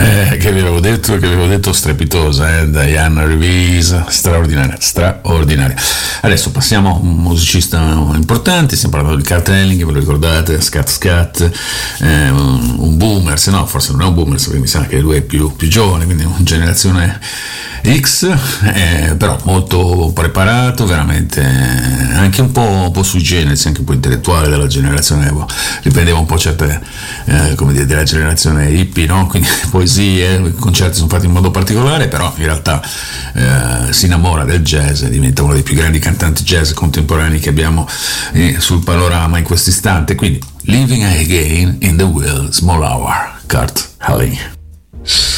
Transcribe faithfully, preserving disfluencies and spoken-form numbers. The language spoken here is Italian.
Eh, che vi avevo detto, che vi avevo detto strepitosa, eh? Diana Reeves, straordinaria, straordinaria. Adesso passiamo a un musicista importante, stiamo parlando di Kurt Elling, ve lo ricordate, Scat Scat, eh, un, un boomer, se no forse non è un boomer, perché mi sa che lui è più, più giovane, quindi una generazione X, eh, però molto preparato, veramente eh, anche un po', un po' sui generis, anche un po' intellettuale della generazione, riprendeva un po' certe, eh, come dire, della generazione hippie, no? Quindi poesie, i concerti sono fatti in modo particolare, però in realtà eh, si innamora del jazz e diventa uno dei più grandi cantanti jazz contemporanei che abbiamo eh, sul panorama in questo istante. Quindi Living Again in the Will Small Hour, Kurt Elling.